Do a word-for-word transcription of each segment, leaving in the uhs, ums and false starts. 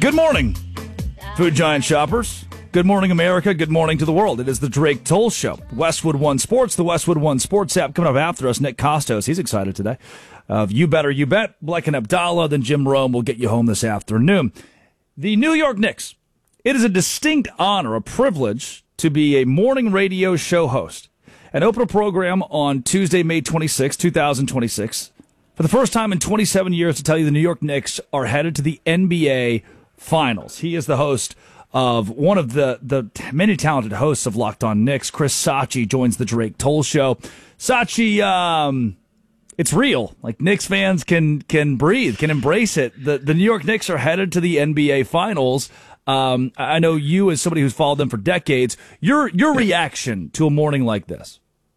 Good morning, Food Giant shoppers. Good morning, America. Good morning to the world. It is the Drake Toll Show. Westwood One Sports, the Westwood One Sports app. Coming up after us, Nick Costos. He's excited today. Uh, you better, you bet. Blake and Abdallah, then Jim Rome will get you home this afternoon. The New York Knicks. It is a distinct honor, a privilege to be a morning radio show host and open a program on Tuesday, May twenty-sixth, twenty twenty-six. For the first time in twenty-seven years to tell you the New York Knicks are headed to the N B A Finals. He is the host of one of the, the many talented hosts of Locked On Knicks. Chris Sachi joins the Drake Toll Show. Sachi, um, it's real. Like, Knicks fans can can breathe, can embrace it. The, the New York Knicks are headed to the N B A Finals. Um, I know you, as somebody who's followed them for decades, your your reaction to a morning like this.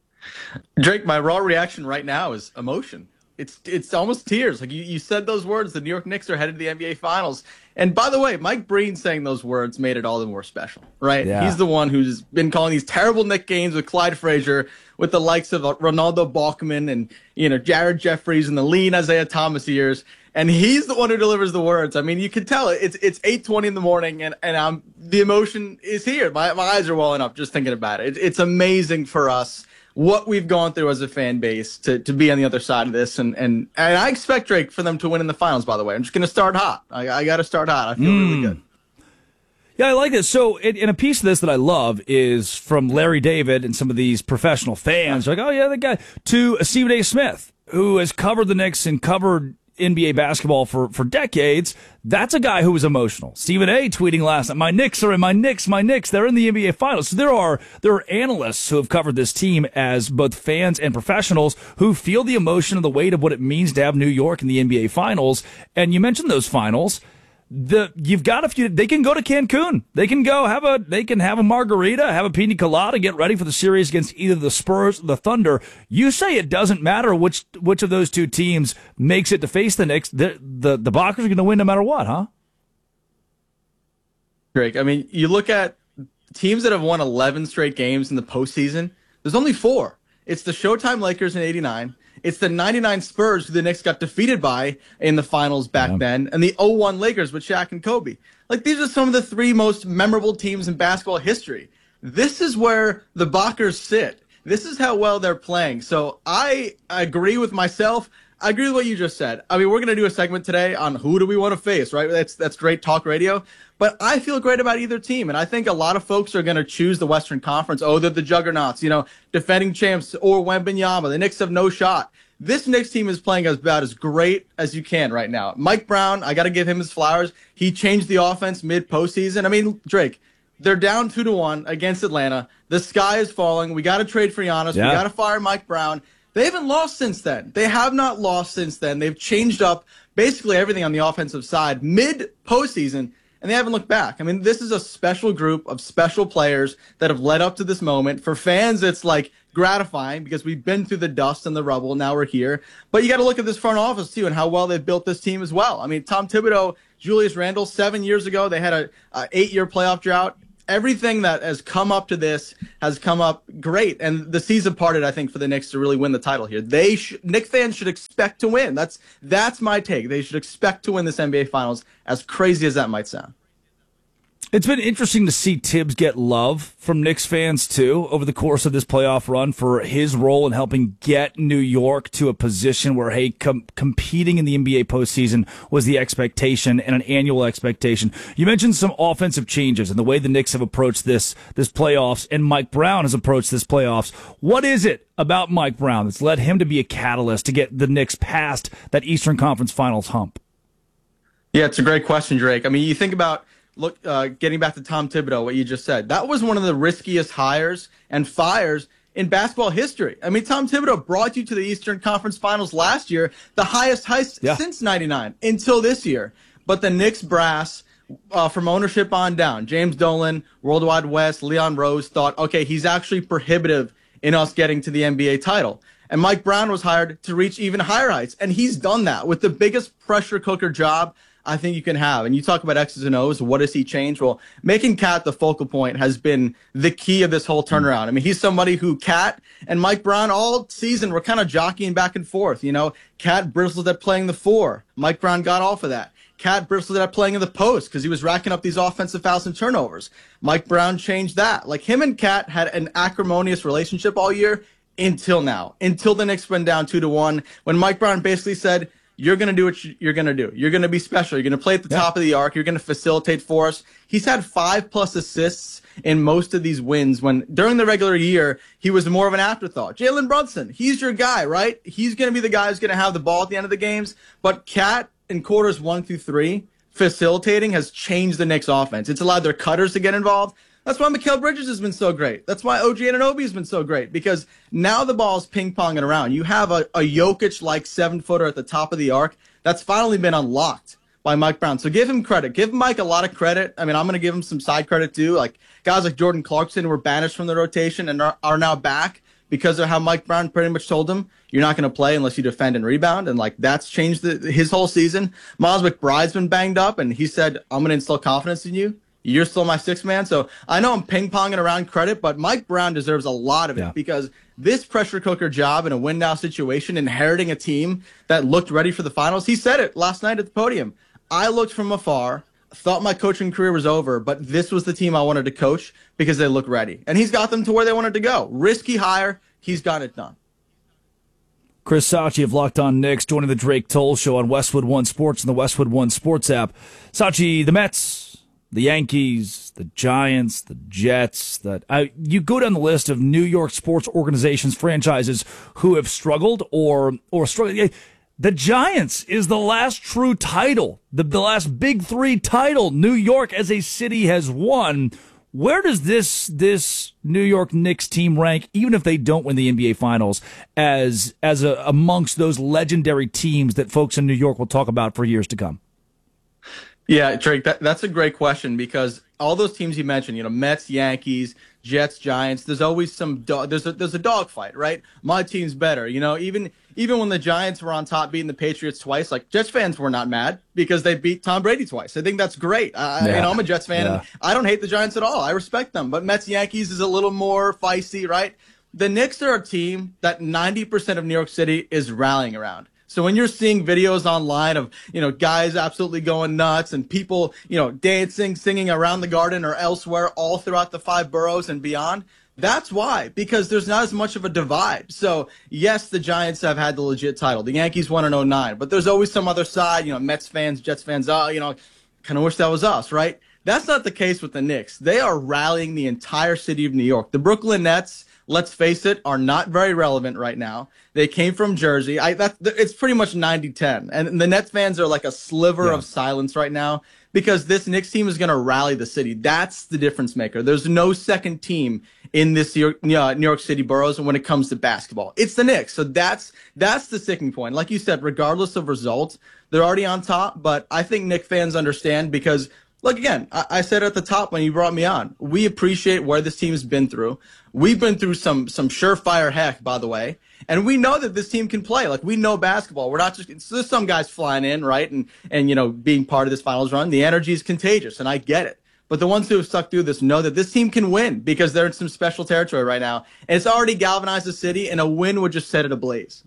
Drake, my raw reaction right now is emotion. It's it's almost tears. Like you, you said those words, the New York Knicks are headed to the N B A Finals. And by the way, Mike Breen saying those words made it all the more special, right? Yeah. He's the one who's been calling these terrible Knick games with Clyde Frazier, with the likes of Ronaldo Balkman and, you know, Jared Jeffries and the lean Isaiah Thomas years. And he's the one who delivers the words. I mean, you can tell it. It's it's eight twenty in the morning, and and I'm the emotion is here. My my eyes are welling up just thinking about it. it it's amazing for us what we've gone through as a fan base to, to be on the other side of this. And, and, and I expect Drake for them to win in the finals, by the way. I'm just going to start hot. I, I got to start hot. I feel mm. really good. Yeah, I like this. So, in, in a piece of this that I love is from Larry David and some of these professional fans. Like, oh, yeah, the guy. To Stephen A. Smith, who has covered the Knicks and covered N B A basketball for, for decades. That's a guy who was emotional. Stephen A. tweeting last night, my Knicks are in, my Knicks, my Knicks, they're in the N B A Finals. So there are there are analysts who have covered this team as both fans and professionals who feel the emotion and the weight of what it means to have New York in the N B A Finals. And you mentioned those finals. The you've got a few. They can go to Cancun. They can go have a. They can have a margarita, have a pina colada, get ready for the series against either the Spurs or the Thunder. You say it doesn't matter which which of those two teams makes it to face the Knicks. The the the Bockers are going to win no matter what, huh? Drake, I mean, you look at teams that have won eleven straight games in the postseason. There's only four. It's the Showtime Lakers in eighty-nine. It's the ninety-nine Spurs who the Knicks got defeated by in the finals back yeah. then, and the oh one Lakers with Shaq and Kobe. Like, these are some of the three most memorable teams in basketball history. This is where the Bockers sit. This is how well they're playing. So I agree with myself. I agree with what you just said. I mean, we're going to do a segment today on who do we want to face, right? That's that's great talk radio. But I feel great about either team, and I think a lot of folks are going to choose the Western Conference. Oh, they're the juggernauts, you know, defending champs, or Wembanyama. The Knicks have no shot. This Knicks team is playing about as great as you can right now. Mike Brown, I got to give him his flowers. He changed the offense mid-postseason. I mean, Drake, they're down two to one against Atlanta. The sky is falling. We got to trade for Giannis. Yeah. We got to fire Mike Brown. They haven't lost since then. They have not lost since then. They've changed up basically everything on the offensive side mid-postseason, and they haven't looked back. I mean, this is a special group of special players that have led up to this moment. For fans, it's like gratifying because we've been through the dust and the rubble. Now we're here. But you got to look at this front office, too, and how well they've built this team as well. I mean, Tom Thibodeau, Julius Randle, seven years ago, they had a, a eight-year playoff drought. Everything that has come up to this has come up great, and the season parted, I think, for the Knicks to really win the title here. They sh- Knicks fans should expect to win. That's that's my take. They should expect to win this N B A Finals, as crazy as that might sound. It's been interesting to see Tibbs get love from Knicks fans, too, over the course of this playoff run for his role in helping get New York to a position where, hey, com- competing in the N B A postseason was the expectation and an annual expectation. You mentioned some offensive changes and the way the Knicks have approached this, this playoffs, and Mike Brown has approached this playoffs. What is it about Mike Brown that's led him to be a catalyst to get the Knicks past that Eastern Conference Finals hump? Yeah, it's a great question, Drake. I mean, you think about Look, uh, getting back to Tom Thibodeau, what you just said, that was one of the riskiest hires and fires in basketball history. I mean, Tom Thibodeau brought you to the Eastern Conference Finals last year, the highest heist yeah. since ninety-nine until this year. But the Knicks brass, uh, from ownership on down, James Dolan, Worldwide West, Leon Rose, thought, okay, he's actually prohibitive in us getting to the N B A title. And Mike Brown was hired to reach even higher heights, and he's done that with the biggest pressure cooker job I think you can have. And you talk about X's and O's. What does he change? Well, making Cat the focal point has been the key of this whole turnaround. I mean, he's somebody who Cat and Mike Brown all season were kind of jockeying back and forth. You know, Cat bristled at playing the four. Mike Brown got off of that. Cat bristled at playing in the post because he was racking up these offensive fouls and turnovers. Mike Brown changed that. Like, him and Cat had an acrimonious relationship all year until now, until the Knicks went down two to one, when Mike Brown basically said, you're going to do what you're going to do. You're going to be special. You're going to play at the yeah. top of the arc. You're going to facilitate for us. He's had five plus assists in most of these wins when during the regular year, he was more of an afterthought. Jalen Brunson, he's your guy, right? He's going to be the guy who's going to have the ball at the end of the games. But Cat in quarters one through three, facilitating has changed the Knicks offense. It's allowed their cutters to get involved. That's why Mikal Bridges has been so great. That's why O G Anunoby has been so great, because now the ball is ping-ponging around. You have a, a Jokic-like seven-footer at the top of the arc that's finally been unlocked by Mike Brown. So give him credit. Give Mike a lot of credit. I mean, I'm going to give him some side credit, too. Like, guys like Jordan Clarkson were banished from the rotation and are, are now back because of how Mike Brown pretty much told him, you're not going to play unless you defend and rebound. And, like, that's changed the, his whole season. Miles McBride's been banged up, and he said, I'm going to instill confidence in you. You're still my sixth man. So I know I'm ping-ponging around credit, but Mike Brown deserves a lot of it yeah. because this pressure cooker job in a win-now situation, inheriting a team that looked ready for the finals, he said it last night at the podium. I looked from afar, thought my coaching career was over, but this was the team I wanted to coach because they look ready. And he's got them to where they wanted to go. Risky hire, he's got it done. Chris Sachi of Locked On Knicks joining the Drake Toll Show on Westwood One Sports and the Westwood One Sports app. Sachi, the Mets, the Yankees, the Giants, the Jets, that uh, you go down the list of New York sports organizations, franchises who have struggled or or struggled. The Giants is the last true title, the, the last big three title New York as a city has won. Where does this this New York Knicks team rank, even if they don't win the N B A Finals, as as a, amongst those legendary teams that folks in New York will talk about for years to come? Yeah, Drake, that, that's a great question because all those teams you mentioned, you know, Mets, Yankees, Jets, Giants, there's always some dog, there's a there's a dogfight, right? My team's better, you know. Even even when the Giants were on top, beating the Patriots twice, like Jets fans were not mad because they beat Tom Brady twice. I think that's great. I, yeah. You know, I'm a Jets fan. Yeah. And I don't hate the Giants at all. I respect them, but Mets, Yankees is a little more feisty, right? The Knicks are a team that ninety percent of New York City is rallying around. So when you're seeing videos online of, you know, guys absolutely going nuts and people, you know, dancing, singing around the Garden or elsewhere all throughout the five boroughs and beyond, that's why, because there's not as much of a divide. So, yes, the Giants have had the legit title. The Yankees won in oh nine, but there's always some other side, you know, Mets fans, Jets fans, oh, you know, kind of wish that was us, right? That's not the case with the Knicks. They are rallying the entire city of New York. The Brooklyn Nets, let's face it, are not very relevant right now. They came from Jersey. I that it's pretty much ninety ten. And the Nets fans are like a sliver yeah. of silence right now because this Knicks team is going to rally the city. That's the difference maker. There's no second team in this New York, uh, New York City boroughs when it comes to basketball. It's the Knicks. So that's that's the sticking point. Like you said, regardless of results, they're already on top. But I think Knicks fans understand because, look, again, I, I said at the top when you brought me on, we appreciate where this team has been through. We've been through some some surefire heck, by the way, and we know that this team can play. Like, we know basketball. We're not just – there's some guys flying in, right, and, and, you know, being part of this finals run. The energy is contagious, and I get it. But the ones who have stuck through this know that this team can win because they're in some special territory right now. And it's already galvanized the city, and a win would just set it ablaze.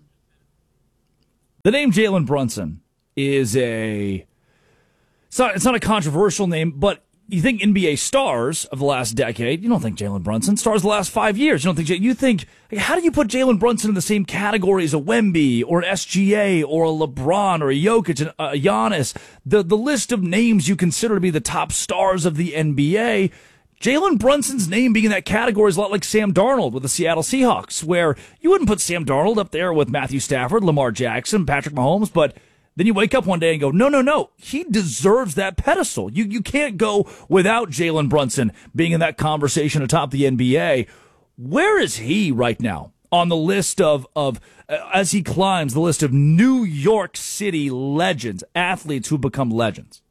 The name Jalen Brunson is a – it's not, it's not a controversial name, but – you think N B A stars of the last decade, you don't think Jalen Brunson. Stars of the last five years, you don't think, you think, like, how do you put Jalen Brunson in the same category as a Wemby or an S G A or a LeBron or a Jokic and a Giannis? The, the list of names you consider to be the top stars of the N B A, Jalen Brunson's name being in that category is a lot like Sam Darnold with the Seattle Seahawks, where you wouldn't put Sam Darnold up there with Matthew Stafford, Lamar Jackson, Patrick Mahomes, but then you wake up one day and go, no, no, no, he deserves that pedestal. You you can't go without Jalen Brunson being in that conversation atop the N B A. Where is he right now on the list of, of uh, as he climbs the list of New York City legends, athletes who become legends?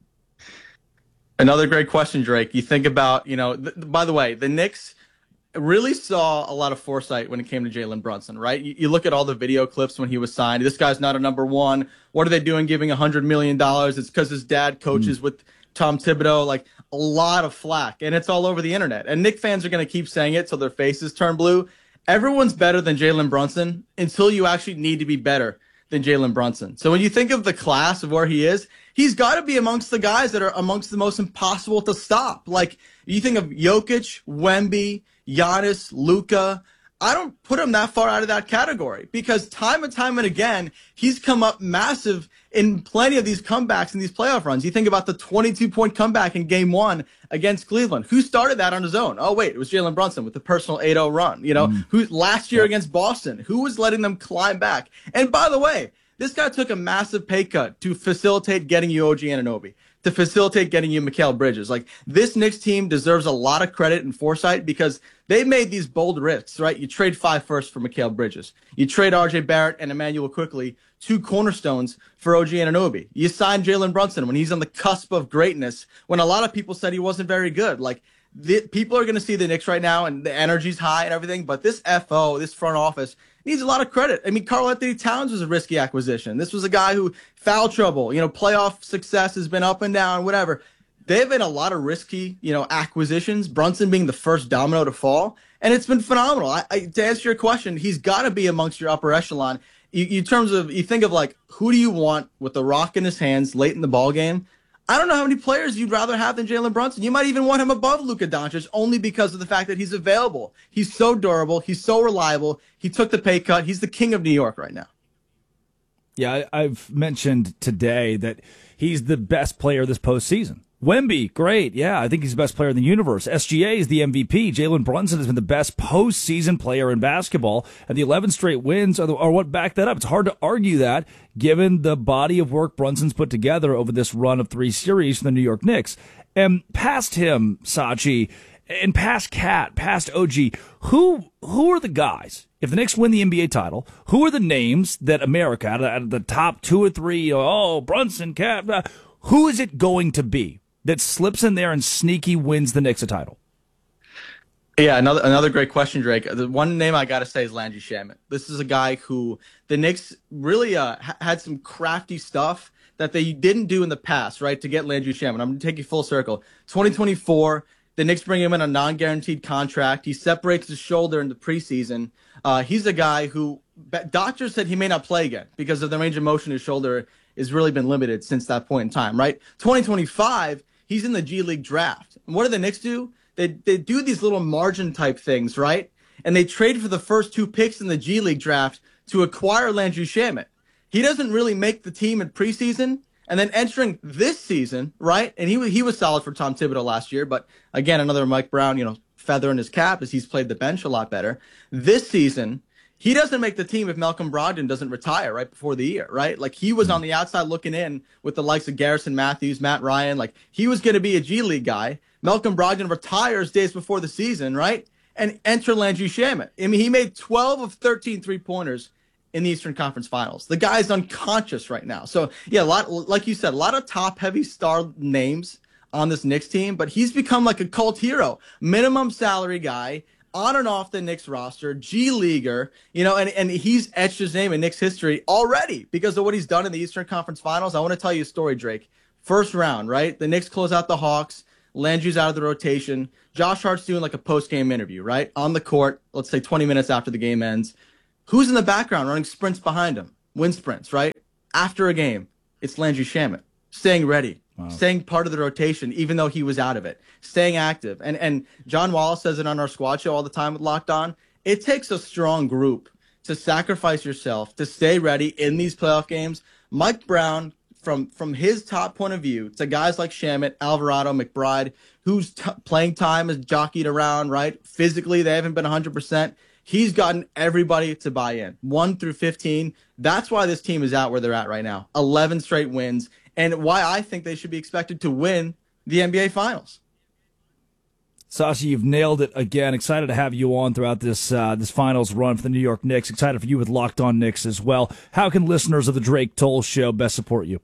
Another great question, Drake. You think about, you know, th- by the way, the Knicks really saw a lot of foresight when it came to Jalen Brunson, right? You, you look at all the video clips when he was signed. This guy's not a number one. What are they doing giving one hundred million dollars? It's because his dad coaches mm. with Tom Thibodeau. Like, a lot of flack, and it's all over the internet. And Knicks fans are going to keep saying it till their faces turn blue. Everyone's better than Jalen Brunson until you actually need to be better than Jalen Brunson. So when you think of the class of where he is, he's got to be amongst the guys that are amongst the most impossible to stop. Like, you think of Jokic, Wemby, Giannis, Luka. I don't put him that far out of that category because time and time and again, he's come up massive in plenty of these comebacks in these playoff runs. You think about the twenty-two point comeback in game one against Cleveland. Who started that on his own? Oh, wait, it was Jalen Brunson with the personal eight oh run. You know, mm. who last year against Boston, who was letting them climb back? And by the way, this guy took a massive pay cut to facilitate getting you O G Anunoby, to facilitate getting you Mikal Bridges. Like, this Knicks team deserves a lot of credit and foresight because they made these bold risks, right? You trade five firsts for Mikal Bridges. You trade R J Barrett and Emmanuel Quickly, two cornerstones for O G Anunoby. You signed Jalen Brunson when he's on the cusp of greatness, when a lot of people said he wasn't very good. Like, the, people are going to see the Knicks right now, and the energy's high and everything, but this F O, this front office, needs a lot of credit. I mean, Karl Anthony Towns was a risky acquisition. This was a guy who foul trouble, you know, playoff success has been up and down, whatever. They've been a lot of risky, you know, acquisitions, Brunson being the first domino to fall, and it's been phenomenal. I, I, to answer your question, he's got to be amongst your upper echelon. You, you terms of, you think of like, who do you want with the rock in his hands late in the ball game? I don't know how many players you'd rather have than Jalen Brunson. You might even want him above Luka Doncic only because of the fact that he's available. He's so durable. He's so reliable. He took the pay cut. He's the king of New York right now. Yeah, I've mentioned today that he's the best player this postseason. Wemby, great. Yeah, I think he's the best player in the universe. S G A is the M V P. Jalen Brunson has been the best postseason player in basketball, and the eleven straight wins are, the, are what back that up. It's hard to argue that, given the body of work Brunson's put together over this run of three series for the New York Knicks. And past him, Sachi, and past Cat, past O G, who who are the guys? If the Knicks win the N B A title, who are the names that America, out of, out of the top two or three, you know, oh, Brunson, Cat, uh, who is it going to be that slips in there and sneaky wins the Knicks a title? Yeah, another another great question, Drake. The one name I got to say is Landry Shamet. This is a guy who the Knicks really uh, ha- had some crafty stuff that they didn't do in the past, right, to get Landry Shamet. I'm going to take you full circle. twenty twenty-four, the Knicks bring him in a non-guaranteed contract. He separates his shoulder in the preseason. Uh, he's a guy who doctors said he may not play again because of the range of motion his shoulder has really been limited since that point in time, right? twenty twenty-five, he's in the G League draft. And what do the Knicks do? They they do these little margin type things, right? And they trade for the first two picks in the G League draft to acquire Landry Shamet. He doesn't really make the team in preseason, and then entering this season, right? And he he was solid for Tom Thibodeau last year, but again, another Mike Brown, you know, feather in his cap as he's played the bench a lot better. This season, he doesn't make the team if Malcolm Brogdon doesn't retire right before the year, right? Like, he was on the outside looking in with the likes of Garrison Matthews, Matt Ryan. Like, he was going to be a G League guy. Malcolm Brogdon retires days before the season, right? And enter Landry Shamet. I mean, he made twelve of thirteen three-pointers in the Eastern Conference Finals. The guy's unconscious right now. So, yeah, a lot, like you said, a lot of top-heavy star names on this Knicks team, but he's become like a cult hero. Minimum salary guy, on and off the Knicks roster, G-Leaguer, you know, and, and he's etched his name in Knicks history already because of what he's done in the Eastern Conference Finals. I want to tell you a story, Drake. First round, right? The Knicks close out the Hawks. Landry's out of the rotation. Josh Hart's doing like a post-game interview, right? On the court, let's say twenty minutes after the game ends. Who's in the background running sprints behind him? Wind sprints, right? After a game, it's Landry Shamet, staying ready. Wow. Staying part of the rotation, even though he was out of it, staying active. And and John Wallace says it on our squad show all the time with Locked On. It takes a strong group to sacrifice yourself, to stay ready in these playoff games. Mike Brown, from, from his top point of view, to guys like Shamet, Alvarado, McBride, whose t- playing time is jockeyed around, right? Physically, they haven't been one hundred percent. He's gotten everybody to buy in, one through fifteen. That's why this team is out where they're at right now. eleven straight wins. And why I think they should be expected to win the N B A Finals. Sashi, you've nailed it again. Excited to have you on throughout this uh, this finals run for the New York Knicks. Excited for you with Locked On Knicks as well. How can listeners of the Drake Toll Show best support you?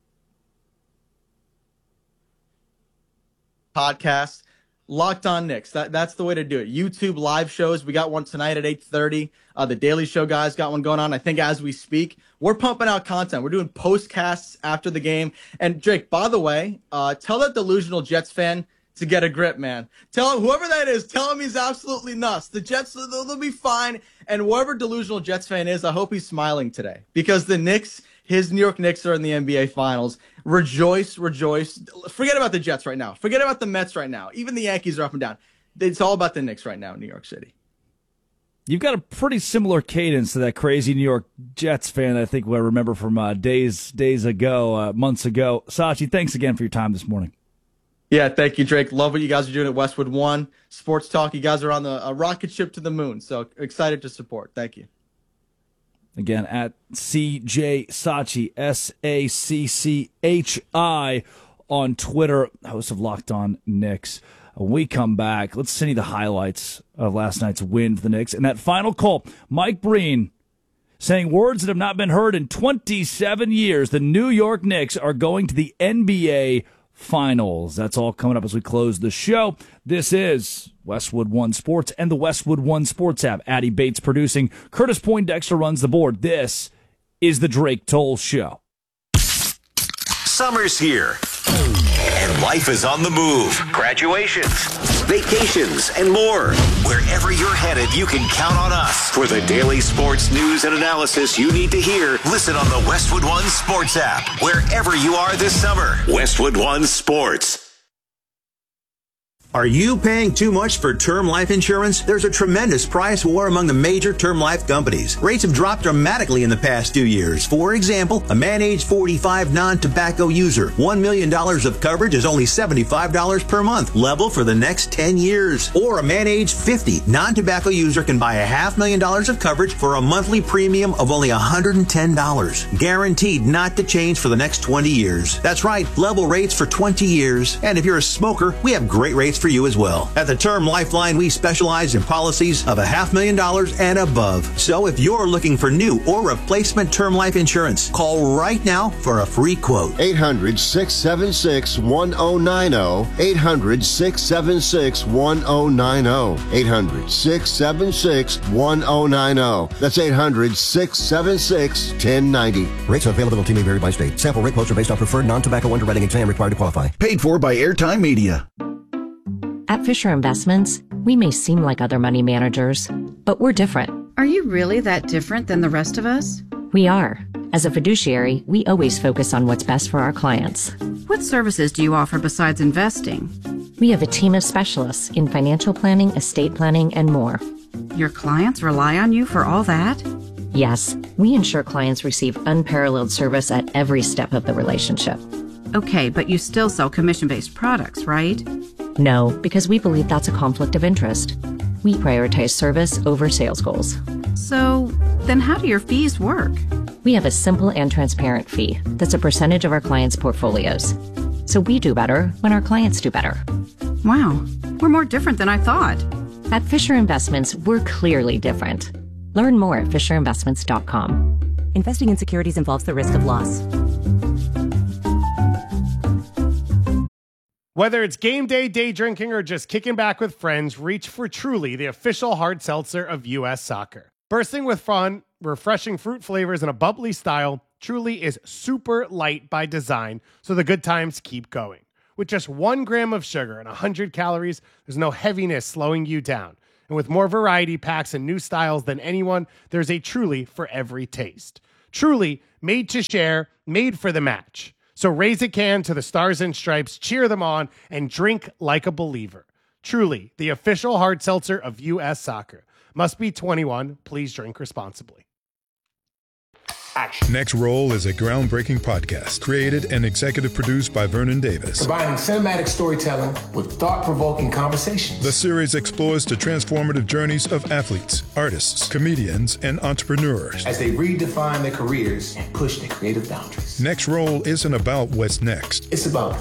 Podcast, Locked On Knicks. That, that's the way to do it. YouTube live shows. We got one tonight at eight thirty. Uh, the Daily Show guys got one going on, I think, as we speak. We're pumping out content. We're doing postcasts after the game. And, Drake, by the way, uh, tell that delusional Jets fan to get a grip, man. Tell him, whoever that is, tell him he's absolutely nuts. The Jets, they'll, they'll be fine. And whoever delusional Jets fan is, I hope he's smiling today. Because the Knicks His New York Knicks are in the N B A Finals. Rejoice, rejoice. Forget about the Jets right now. Forget about the Mets right now. Even the Yankees are up and down. It's all about the Knicks right now in New York City. You've got a pretty similar cadence to that crazy New York Jets fan I think I remember from uh, days days ago, uh, months ago. Sachi, thanks again for your time this morning. Yeah, thank you, Drake. Love what you guys are doing at Westwood One Sports Talk. You guys are on the a rocket ship to the moon, so excited to support. Thank you. Again, at C J Sachi, S A C C H I on Twitter, host of Locked On Knicks. When we come back, let's send you the highlights of last night's win for the Knicks. And that final call, Mike Breen saying words that have not been heard in twenty-seven years. The New York Knicks are going to the N B A Finals. That's all coming up as we close the show. This is Westwood One Sports and the Westwood One Sports app. Addie Bates producing. Curtis Poindexter runs the board. This is the Drake Toll Show. Summer's here, and life is on the move. Graduations, vacations, and more. Wherever you're headed, you can count on us. For the daily sports news and analysis you need to hear, listen on the Westwood One Sports app. Wherever you are this summer, Westwood One Sports. Are you paying too much for term life insurance? There's a tremendous price war among the major term life companies. Rates have dropped dramatically in the past two years. For example, a man age forty-five non-tobacco user, one million dollars of coverage is only seventy-five dollars per month, level for the next ten years. Or a man age fifty non-tobacco user can buy a half million dollars of coverage for a monthly premium of only one hundred ten dollars. Guaranteed not to change for the next twenty years. That's right, level rates for twenty years. And if you're a smoker, we have great rates for you as well. At the Term Lifeline, we specialize in policies of a half million dollars and above. So if you're looking for new or replacement term life insurance, call right now for a free quote. eight hundred, six seven six, one oh nine oh. eight hundred, six seven six, one oh nine oh. eight hundred, six seven six, one oh nine oh. That's eight hundred, six seven six, one oh nine oh. Rates and availability may vary by state. Sample rate quotes are based on preferred non-tobacco underwriting exam required to qualify. Paid for by Airtime Media. At Fisher Investments, we may seem like other money managers, but we're different. Are you really that different than the rest of us? We are. As a fiduciary, we always focus on what's best for our clients. What services do you offer besides investing? We have a team of specialists in financial planning, estate planning, and more. Your clients rely on you for all that? Yes, we ensure clients receive unparalleled service at every step of the relationship. Okay, but you still sell commission-based products, right? No, because we believe that's a conflict of interest. We prioritize service over sales goals. So, then how do your fees work? We have a simple and transparent fee that's a percentage of our clients' portfolios. So we do better when our clients do better. Wow, we're more different than I thought. At Fisher Investments, we're clearly different. Learn more at fisher investments dot com. Investing in securities involves the risk of loss. Whether it's game day, day drinking, or just kicking back with friends, reach for Truly, the official hard seltzer of U S Soccer. Bursting with fun, refreshing fruit flavors, and a bubbly style, Truly is super light by design, so the good times keep going. With just one gram of sugar and one hundred calories, there's no heaviness slowing you down. And with more variety packs and new styles than anyone, there's a Truly for every taste. Truly, made to share, made for the match. So raise a can to the Stars and Stripes, cheer them on, and drink like a believer. Truly, the official hard seltzer of U S Soccer. Must be twenty-one. Please drink responsibly. Action. Next Roll is a groundbreaking podcast created and executive produced by Vernon Davis. Combining cinematic storytelling with thought-provoking conversations. The series explores the transformative journeys of athletes, artists, comedians, and entrepreneurs as they redefine their careers and push their creative boundaries. Next Roll isn't about what's next. It's about